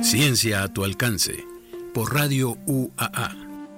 Ciencia a tu alcance, por Radio UAA.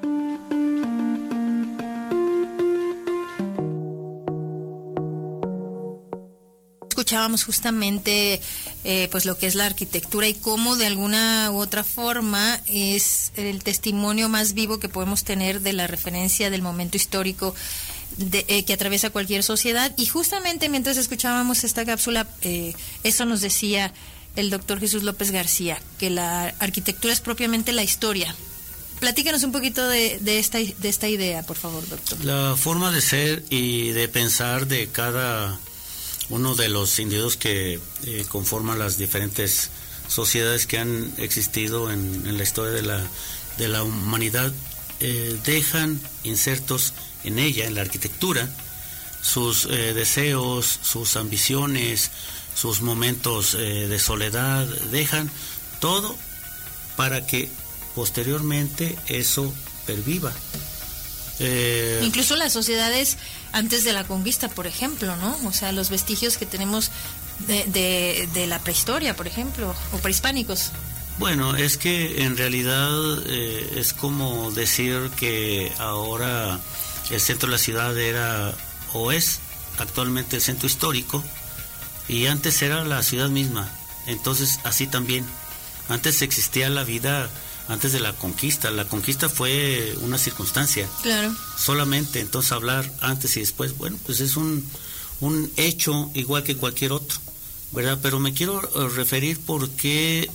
Escuchábamos justamente pues lo que es la arquitectura y cómo de alguna u otra forma es el testimonio más vivo que podemos tener de la referencia del momento histórico que atraviesa cualquier sociedad. Y justamente mientras escuchábamos esta cápsula, eso nos decía el doctor Jesús López García, que la arquitectura es propiamente la historia. Platícanos un poquito de esta idea, por favor, doctor. La forma de ser y de pensar de cada uno de los individuos que conforman las diferentes sociedades que han existido en la historia de la humanidad, dejan insertos en ella, en la arquitectura, sus deseos, sus ambiciones, sus momentos de soledad, dejan todo para que posteriormente eso perviva. Incluso las sociedades antes de la conquista, por ejemplo, ¿no? O sea, los vestigios que tenemos de la prehistoria, por ejemplo, o prehispánicos. Bueno, es que en realidad es como decir que ahora el centro de la ciudad era o es actualmente el centro histórico y antes era la ciudad misma. Entonces así también, antes existía la vida antes de la conquista. La conquista fue una circunstancia. Claro. Solamente, entonces hablar antes y después, bueno, pues es un hecho igual que cualquier otro, ¿verdad? Pero me quiero referir porque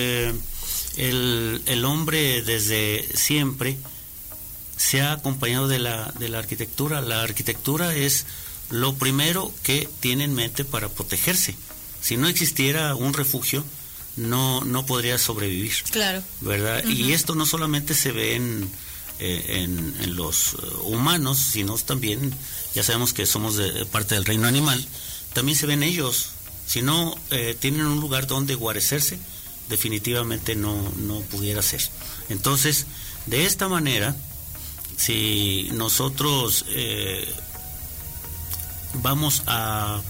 el hombre desde siempre se ha acompañado de la arquitectura. La arquitectura es lo primero que tiene en mente para protegerse. Si no existiera un refugio, no podría sobrevivir. Claro. ¿Verdad? Uh-huh. Y esto no solamente se ve en los humanos, sino también, ya sabemos que somos parte del reino animal, también se ven ellos. Si no tienen un lugar donde guarecerse, definitivamente no pudiera ser. Entonces, de esta manera, si nosotros vamos a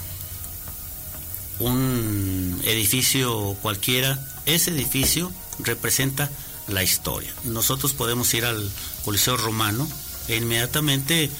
un edificio cualquiera, ese edificio representa la historia. Nosotros podemos ir al Coliseo Romano e inmediatamente,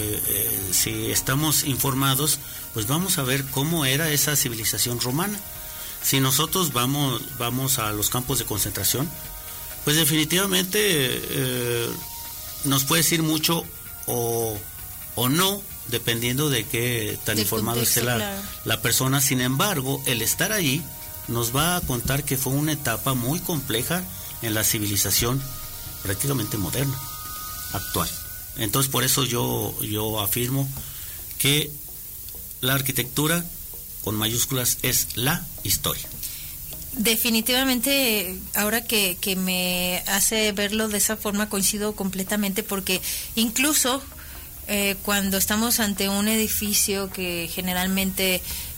si estamos informados, pues vamos a ver cómo era esa civilización romana. Si nosotros vamos a los campos de concentración, pues definitivamente nos puede decir mucho o no, dependiendo de qué tan informado esté la persona. Sin embargo, el estar allí nos va a contar que fue una etapa muy compleja en la civilización prácticamente moderna, actual. Entonces, por eso yo afirmo que la arquitectura, con mayúsculas, es la historia. Definitivamente, ahora que me hace verlo de esa forma, coincido completamente, porque incluso cuando estamos ante un edificio que generalmente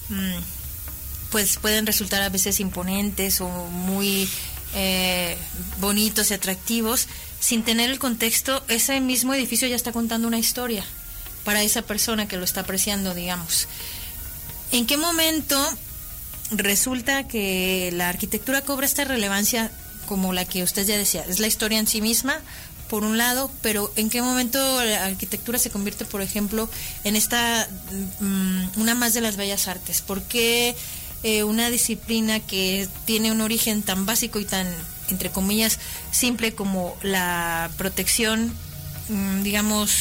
pues pueden resultar a veces imponentes o muy bonitos y atractivos, sin tener el contexto, ese mismo edificio ya está contando una historia para esa persona que lo está apreciando, digamos. ¿En qué momento resulta que la arquitectura cobra esta relevancia como la que usted ya decía? Es la historia en sí misma, por un lado, pero ¿en qué momento la arquitectura se convierte, por ejemplo, en esta una más de las bellas artes? ¿Por qué una disciplina que tiene un origen tan básico y tan, entre comillas, simple como la protección, digamos,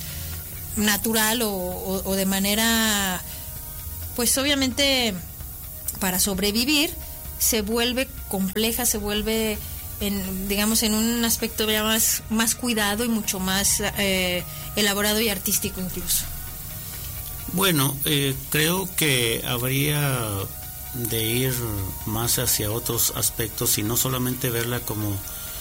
natural o de manera, pues obviamente para sobrevivir, se vuelve compleja, se vuelve digamos en un aspecto ya más cuidado y mucho más elaborado y artístico incluso? Bueno, creo que habría de ir más hacia otros aspectos y no solamente verla como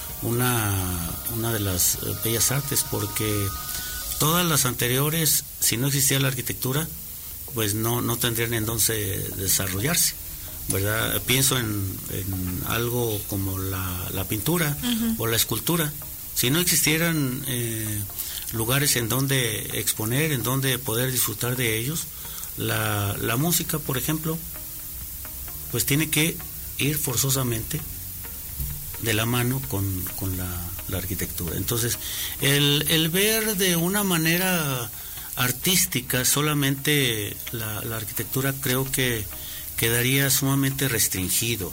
una de las bellas artes, porque todas las anteriores, si no existía la arquitectura, pues no tendrían en dónde desarrollarse, ¿verdad? Pienso en algo como la pintura, uh-huh, o la escultura. Si no existieran lugares en donde exponer, en donde poder disfrutar de ellos, la música, por ejemplo, pues tiene que ir forzosamente de la mano con la arquitectura. Entonces, el ver de una manera artística solamente la arquitectura, creo que quedaría sumamente restringido.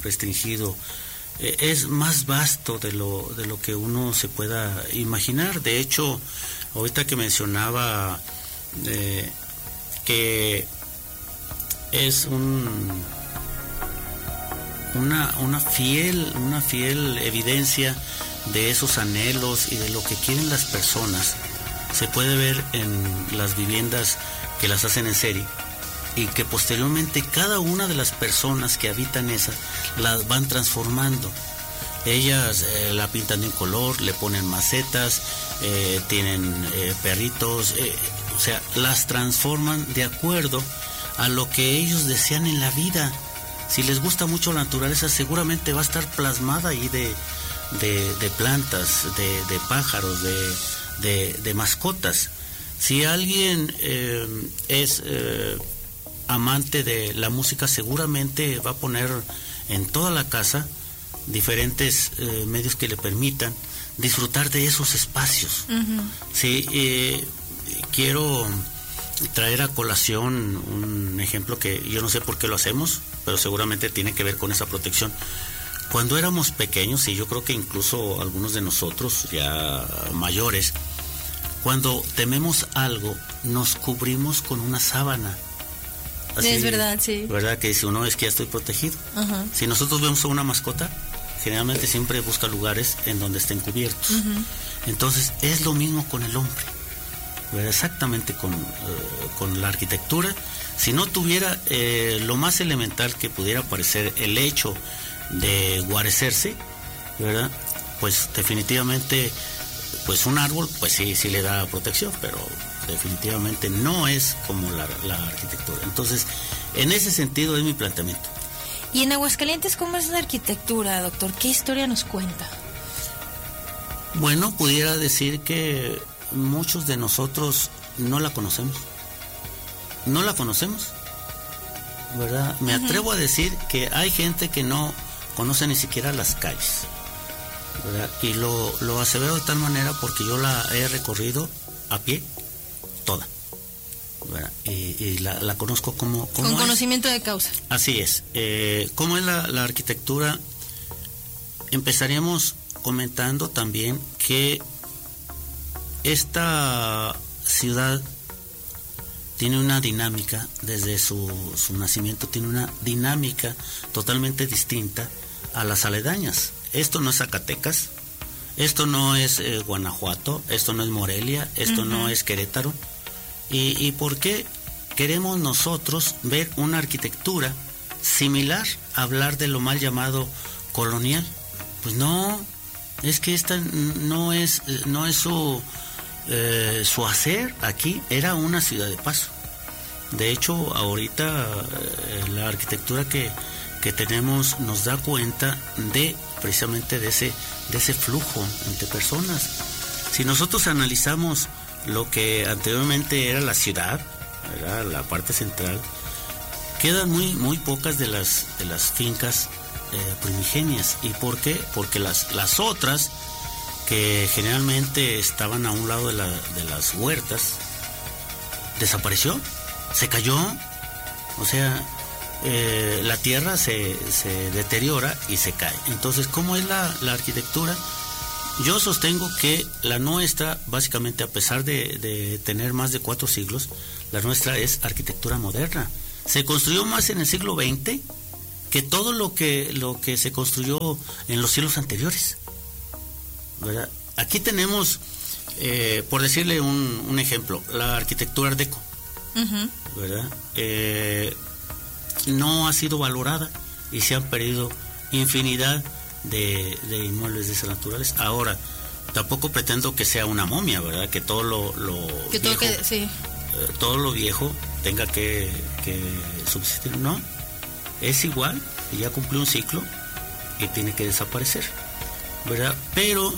Es más vasto de lo que uno se pueda imaginar. De hecho, ahorita que mencionaba que es una fiel evidencia de esos anhelos y de lo que quieren las personas, se puede ver en las viviendas que las hacen en serie, y que posteriormente cada una de las personas que habitan esas las van transformando. Ellas la pintan de un color, le ponen macetas, tienen perritos, o sea, las transforman de acuerdo a lo que ellos desean en la vida. Si les gusta mucho la naturaleza, seguramente va a estar plasmada ahí de plantas, de pájaros, de mascotas. Si alguien es amante de la música, seguramente va a poner en toda la casa diferentes medios que le permitan disfrutar de esos espacios. Uh-huh. Sí, quiero traer a colación un ejemplo que yo no sé por qué lo hacemos, pero seguramente tiene que ver con esa protección. Cuando éramos pequeños, y yo creo que incluso algunos de nosotros ya mayores, cuando tememos algo, nos cubrimos con una sábana. Así, es verdad, sí. ¿Verdad? Que dice uno, es que ya estoy protegido. Uh-huh. Si nosotros vemos a una mascota, generalmente siempre busca lugares en donde estén cubiertos. Uh-huh. Entonces, es lo mismo con el hombre. ¿Verdad? Exactamente con la arquitectura. Si no tuviera lo más elemental que pudiera parecer el hecho de guarecerse, ¿verdad? Pues definitivamente, pues un árbol, pues sí le da protección, pero definitivamente no es como la arquitectura. Entonces, en ese sentido es mi planteamiento. ¿Y en Aguascalientes cómo es la arquitectura, doctor? ¿Qué historia nos cuenta? Bueno, pudiera decir que muchos de nosotros no la conocemos. No la conocemos, ¿verdad? Me atrevo a decir que hay gente que no conoce ni siquiera las calles, ¿verdad? Y lo asevero de tal manera porque yo la he recorrido a pie toda, ¿verdad? Y la conozco como con conocimiento de causa. Así es. ¿Cómo es la arquitectura? Empezaríamos comentando también que esta ciudad tiene una dinámica, desde su nacimiento tiene una dinámica totalmente distinta a las aledañas. Esto no es Zacatecas, esto no es Guanajuato, esto no es Morelia, esto no es Querétaro. ¿Y por qué queremos nosotros ver una arquitectura similar a hablar de lo mal llamado colonial? Pues no, es que esta no es su hacer. Aquí era una ciudad de paso. De hecho, ahorita la arquitectura que tenemos nos da cuenta precisamente de ese flujo entre personas. Si nosotros analizamos lo que anteriormente era la ciudad, era la parte central, quedan muy pocas de las fincas primigenias. ¿Y por qué? Porque las otras, que generalmente estaban a un lado de las huertas, desapareció, se cayó. O sea, la tierra se deteriora y se cae. Entonces, ¿cómo es la arquitectura? Yo sostengo que la nuestra, básicamente, a pesar de tener más de 4 siglos, la nuestra es arquitectura moderna. Se construyó más en el siglo XX que todo lo que se construyó en los siglos anteriores, ¿verdad? Aquí tenemos, por decirle un ejemplo, la arquitectura Art Deco, ¿verdad? No ha sido valorada y se han perdido infinidad de inmuebles de esas naturales. Ahora, tampoco pretendo que sea una momia, ¿verdad? Que todo lo viejo, todo lo viejo tenga que subsistir. No, es igual, y ya cumplió un ciclo y tiene que desaparecer, ¿verdad? Pero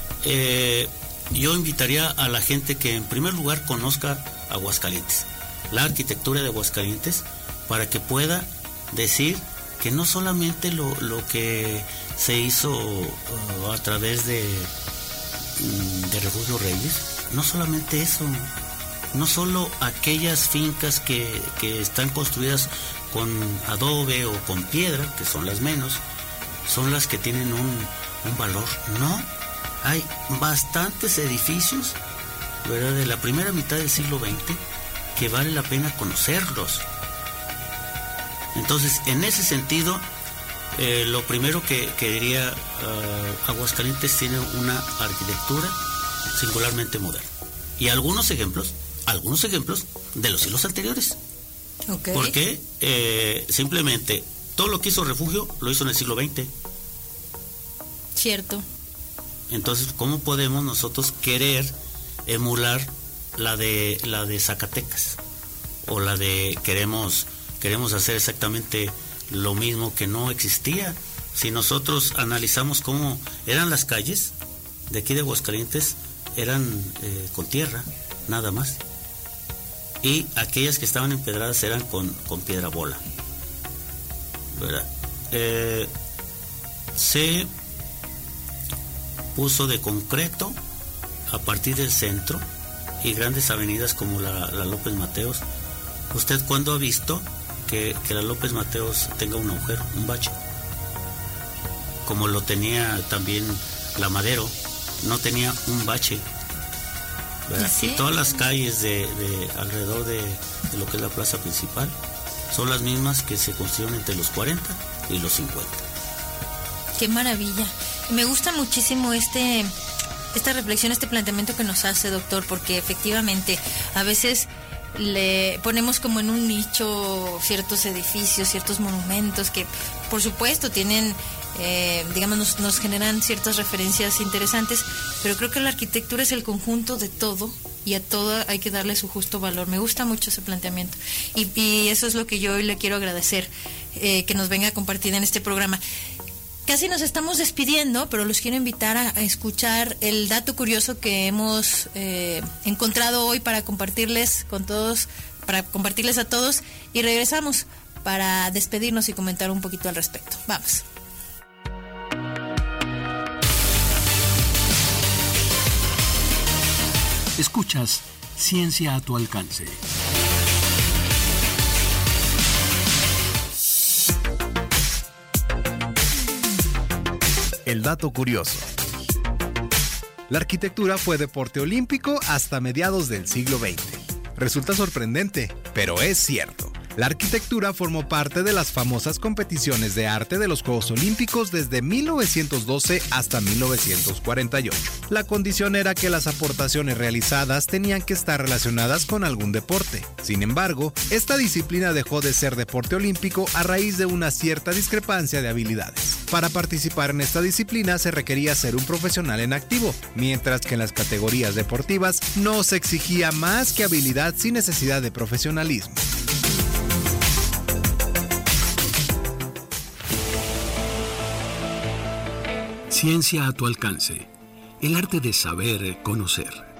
yo invitaría a la gente que en primer lugar conozca Aguascalientes, la arquitectura de Aguascalientes, para que pueda decir que no solamente lo que se hizo a través de Refugio Reyes, no solamente eso, no solo aquellas fincas que están construidas con adobe o con piedra, que son las menos, son las que tienen un valor. No, hay bastantes edificios, ¿verdad?, de la primera mitad del siglo XX que vale la pena conocerlos. Entonces, en ese sentido, lo primero que diría, Aguascalientes tiene una arquitectura singularmente moderna. Y algunos ejemplos de los siglos anteriores. Okay. Porque simplemente todo lo que hizo Refugio lo hizo en el siglo XX. Cierto. Entonces, ¿cómo podemos nosotros querer emular la de Zacatecas? O la de queremos hacer exactamente lo mismo que no existía. Si nosotros analizamos cómo eran las calles de aquí de Aguascalientes, eran con tierra, nada más. Y aquellas que estaban empedradas eran con piedra bola, ¿verdad? Se puso de concreto a partir del centro y grandes avenidas como la López Mateos. ¿Usted cuándo ha visto que la López Mateos tenga un agujero, un bache? Como lo tenía también la Madero, no tenía un bache. ¿Sí? Y todas las calles de alrededor de lo que es la plaza principal son las mismas que se construyeron entre los 40 y los 50. ¡Qué maravilla! Me gusta muchísimo esta reflexión, este planteamiento que nos hace, doctor, porque efectivamente a veces le ponemos como en un nicho ciertos edificios, ciertos monumentos que por supuesto tienen, digamos, nos generan ciertas referencias interesantes, pero creo que la arquitectura es el conjunto de todo y a todo hay que darle su justo valor. Me gusta mucho ese planteamiento y eso es lo que yo hoy le quiero agradecer, que nos venga a compartir en este programa. Casi nos estamos despidiendo, pero los quiero invitar a escuchar el dato curioso que hemos encontrado hoy para compartirles a todos, y regresamos para despedirnos y comentar un poquito al respecto. Vamos. Escuchas Ciencia a tu alcance. El dato curioso. La arquitectura fue deporte olímpico hasta mediados del siglo XX. Resulta sorprendente, pero es cierto. La arquitectura formó parte de las famosas competiciones de arte de los Juegos Olímpicos desde 1912 hasta 1948. La condición era que las aportaciones realizadas tenían que estar relacionadas con algún deporte. Sin embargo, esta disciplina dejó de ser deporte olímpico a raíz de una cierta discrepancia de habilidades. Para participar en esta disciplina se requería ser un profesional en activo, mientras que en las categorías deportivas no se exigía más que habilidad sin necesidad de profesionalismo. Ciencia a tu alcance. El arte de saber conocer.